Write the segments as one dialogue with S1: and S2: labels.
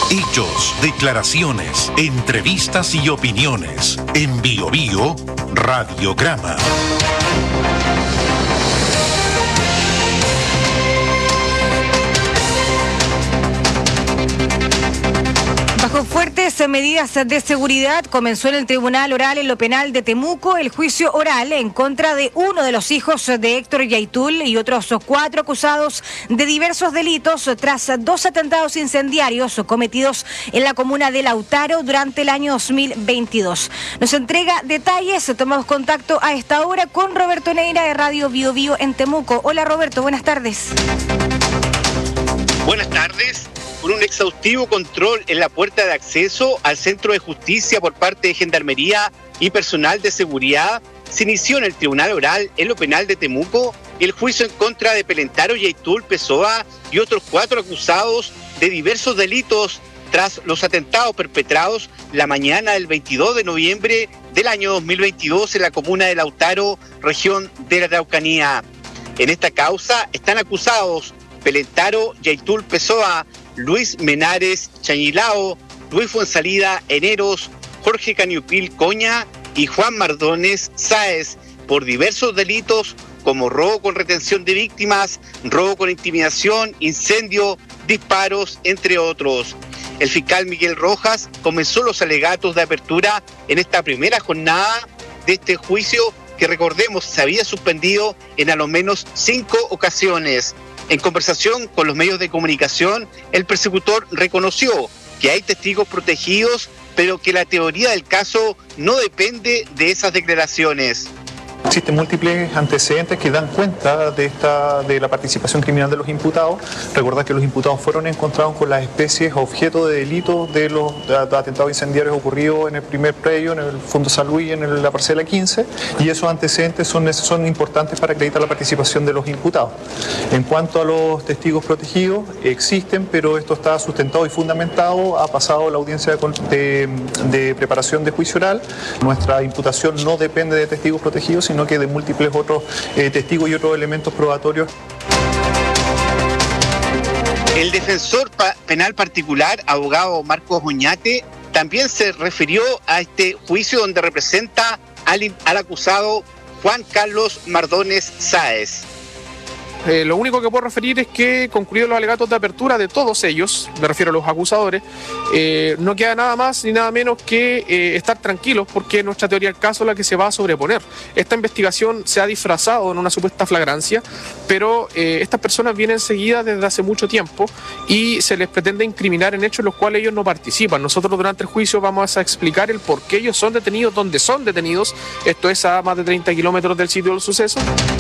S1: Hechos, declaraciones, entrevistas y opiniones. En Bio Bio Radiograma.
S2: Bajo fuertes medidas de seguridad, comenzó en el Tribunal Oral en lo Penal de Temuco el juicio oral en contra de uno de los hijos de Héctor Yaitul y otros 4 acusados de diversos delitos tras 2 atentados incendiarios cometidos en la comuna de Lautaro durante el año 2022. Nos entrega detalles, tomamos contacto a esta hora con Roberto Neira de Radio Bio Bio en Temuco. Hola Roberto, buenas tardes.
S3: Buenas tardes. Con un exhaustivo control en la puerta de acceso al Centro de Justicia por parte de Gendarmería y personal de seguridad, se inició en el Tribunal Oral en lo Penal de Temuco el juicio en contra de Pelentaro Yaitul Pessoa y otros 4 acusados de diversos delitos tras los atentados perpetrados la mañana del 22 de noviembre del año 2022 en la comuna de Lautaro, región de la Araucanía. En esta causa están acusados Pelentaro Yaitul Pessoa, Luis Menares Chañilao, Luis Fuensalida Eneros, Jorge Caniupil Coña y Juan Mardones Sáez por diversos delitos como robo con retención de víctimas, robo con intimidación, incendio, disparos, entre otros. El fiscal Miguel Rojas comenzó los alegatos de apertura en esta primera jornada de este juicio que, recordemos, se había suspendido en a lo menos 5 ocasiones. En conversación con los medios de comunicación, el persecutor reconoció que hay testigos protegidos, pero que la teoría del caso no depende de esas declaraciones.
S4: Existen múltiples antecedentes que dan cuenta de la participación criminal de los imputados. Recordad que los imputados fueron encontrados con las especies objeto de delitos de los atentados incendiarios ocurridos en el primer predio, en el Fondo San Luis, en la parcela 15, y esos antecedentes son importantes para acreditar la participación de los imputados. En cuanto a los testigos protegidos, existen, pero esto está sustentado y fundamentado. Ha pasado la audiencia de preparación de juicio oral. Nuestra imputación no depende de testigos protegidos, sino que de múltiples otros testigos y otros elementos probatorios.
S3: El defensor penal particular, abogado Marcos Oñate, también se refirió a este juicio donde representa al acusado Juan Carlos Mardones Sáez.
S5: Lo único que puedo referir es que, concluidos los alegatos de apertura de todos ellos, me refiero a los acusadores, no queda nada más ni nada menos que estar tranquilos, porque nuestra teoría del caso es la que se va a sobreponer. Esta investigación se ha disfrazado en una supuesta flagrancia, pero estas personas vienen seguidas desde hace mucho tiempo y se les pretende incriminar en hechos en los cuales ellos no participan. Nosotros durante el juicio vamos a explicar el por qué ellos son detenidos, dónde son detenidos, esto es a más de 30 kilómetros del sitio del suceso.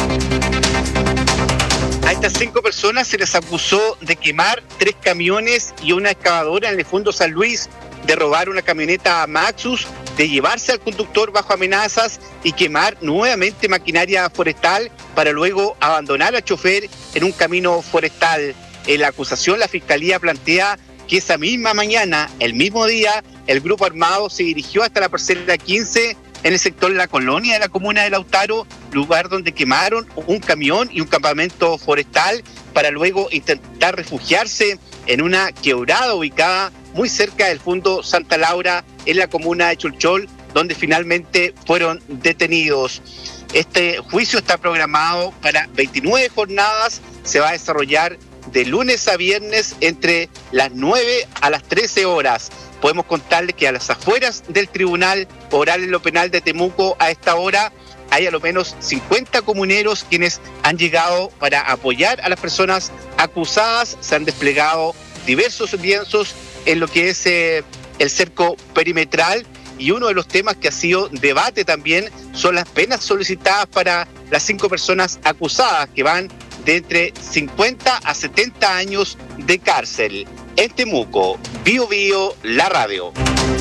S3: A estas 5 personas se les acusó de quemar 3 camiones y una excavadora en el Fondo San Luis, de robar una camioneta Maxus, de llevarse al conductor bajo amenazas y quemar nuevamente maquinaria forestal para luego abandonar al chofer en un camino forestal. En la acusación, la Fiscalía plantea que esa misma mañana, el mismo día, el grupo armado se dirigió hasta la parcela 15 en el sector La Colonia de la comuna de Lautaro, lugar donde quemaron un camión y un campamento forestal para luego intentar refugiarse en una quebrada ubicada muy cerca del Fondo Santa Laura en la comuna de Cholchol, donde finalmente fueron detenidos. Este juicio está programado para 29 jornadas, se va a desarrollar de lunes a viernes entre las 9 a las 13 horas. Podemos contarles que a las afueras del Tribunal Oral en lo Penal de Temuco a esta hora hay a lo menos 50 comuneros quienes han llegado para apoyar a las personas acusadas. Se han desplegado diversos lienzos en lo que es el cerco perimetral, y uno de los temas que ha sido debate también son las penas solicitadas para las 5 personas acusadas, que van de entre 50 a 70 años de cárcel. En Temuco, Bio Bio, la radio.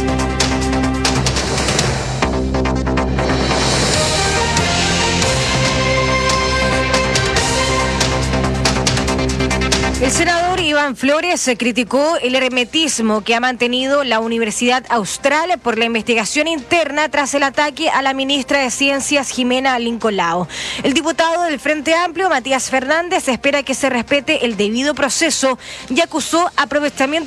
S2: El senador Iván Flores criticó el hermetismo que ha mantenido la Universidad Austral por la investigación interna tras el ataque a la ministra de Ciencias, Jimena Lincolao. El diputado del Frente Amplio, Matías Fernández, espera que se respete el debido proceso y acusó aprovechamiento